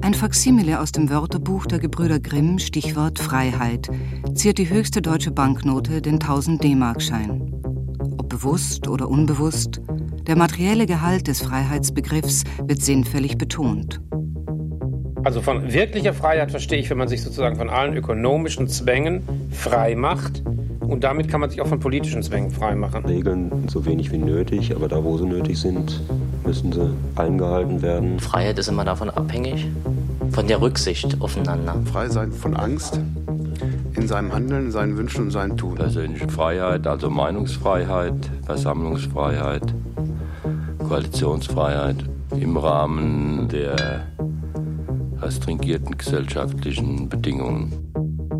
Ein Faksimile aus dem Wörterbuch der Gebrüder Grimm, Stichwort Freiheit, ziert die höchste deutsche Banknote, den 1000-D-Mark-Schein. Ob bewusst oder unbewusst, der materielle Gehalt des Freiheitsbegriffs wird sinnfällig betont. Also von wirklicher Freiheit verstehe ich, wenn man sich sozusagen von allen ökonomischen Zwängen frei macht. Und damit kann man sich auch von politischen Zwängen frei machen. Regeln so wenig wie nötig, aber da, wo sie nötig sind, müssen sie eingehalten werden. Freiheit ist immer davon abhängig, von der Rücksicht aufeinander. Frei sein von Angst in seinem Handeln, seinen Wünschen und seinem Tun. Persönliche Freiheit, also Meinungsfreiheit, Versammlungsfreiheit, Koalitionsfreiheit im Rahmen der restringierten gesellschaftlichen Bedingungen.